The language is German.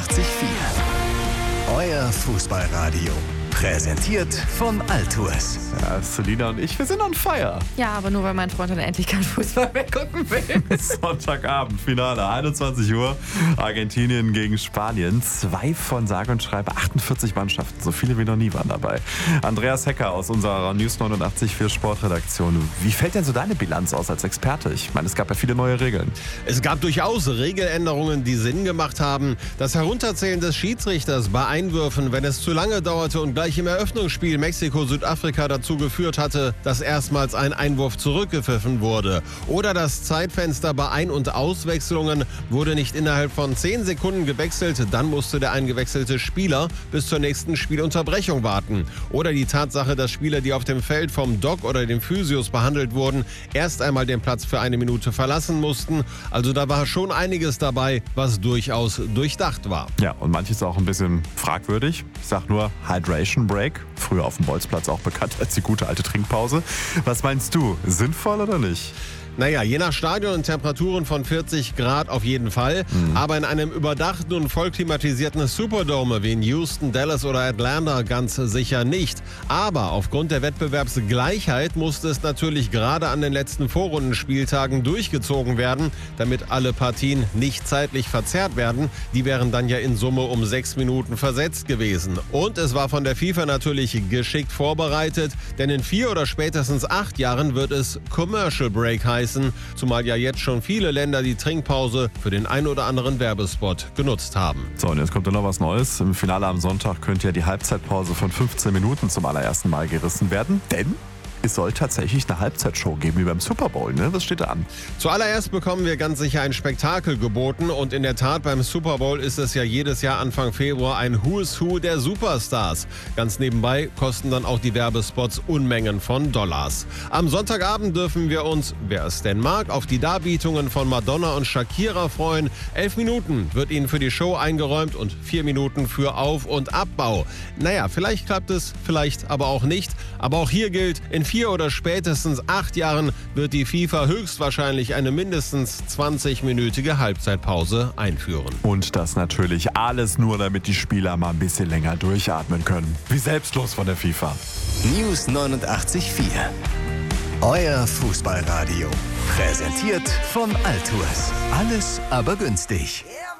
Euer Fußballradio. Präsentiert von Altours. Ja, Selina und ich, wir sind on fire. Ja, aber nur weil mein Freund dann endlich keinen Fußball mehr gucken will. Sonntagabend, Finale, 21 Uhr. Argentinien gegen Spanien. 2 von sage und schreibe 48 Mannschaften. So viele wie noch nie waren dabei. Andreas Hecker aus unserer News 89 für Sportredaktion. Wie fällt denn so deine Bilanz aus als Experte? Ich meine, es gab ja viele neue Regeln. Es gab durchaus Regeländerungen, die Sinn gemacht haben. Das Herunterzählen des Schiedsrichters bei Einwürfen, wenn es zu lange dauerte und gleich im Eröffnungsspiel Mexiko-Südafrika dazu geführt hatte, dass erstmals ein Einwurf zurückgepfiffen wurde. Oder das Zeitfenster bei Ein- und Auswechslungen wurde nicht innerhalb von 10 Sekunden gewechselt, dann musste der eingewechselte Spieler bis zur nächsten Spielunterbrechung warten. Oder die Tatsache, dass Spieler, die auf dem Feld vom Doc oder den Physios behandelt wurden, erst einmal den Platz für 1 Minute verlassen mussten. Also da war schon einiges dabei, was durchaus durchdacht war. Ja, und manches auch ein bisschen fragwürdig. Ich sag nur Hydration Break, früher auf dem Bolzplatz auch bekannt als die gute alte Trinkpause. Was meinst du, sinnvoll oder nicht? Naja, je nach Stadion und Temperaturen von 40 Grad auf jeden Fall. Aber in einem überdachten und vollklimatisierten Superdome wie in Houston, Dallas oder Atlanta ganz sicher nicht. Aber aufgrund der Wettbewerbsgleichheit musste es natürlich gerade an den letzten Vorrundenspieltagen durchgezogen werden, damit alle Partien nicht zeitlich verzerrt werden. Die wären dann ja in Summe um 6 Minuten versetzt gewesen. Und es war von der FIFA natürlich geschickt vorbereitet, denn in 4 oder spätestens 8 Jahren wird es Commercial Break heißen. Zumal ja jetzt schon viele Länder die Trinkpause für den ein oder anderen Werbespot genutzt haben. So, und jetzt kommt da noch was Neues. Im Finale am Sonntag könnte ja die Halbzeitpause von 15 Minuten zum allerersten Mal gerissen werden, denn es soll tatsächlich eine Halbzeitshow geben, wie beim Super Bowl, ne? Was steht da an? Zuallererst bekommen wir ganz sicher ein Spektakel geboten und in der Tat beim Super Bowl ist es ja jedes Jahr Anfang Februar ein Who's Who der Superstars. Ganz nebenbei kosten dann auch die Werbespots Unmengen von Dollars. Am Sonntagabend dürfen wir uns, wer es denn mag, auf die Darbietungen von Madonna und Shakira freuen. 11 Minuten wird ihnen für die Show eingeräumt und 4 Minuten für Auf- und Abbau. Naja, vielleicht klappt es, vielleicht aber auch nicht. Aber auch hier gilt, in 4 oder spätestens 8 Jahren wird die FIFA höchstwahrscheinlich eine mindestens 20-minütige Halbzeitpause einführen. Und das natürlich alles nur, damit die Spieler mal ein bisschen länger durchatmen können. Wie selbstlos von der FIFA. News 89.4. Euer Fußballradio. Präsentiert von Altours. Alles aber günstig.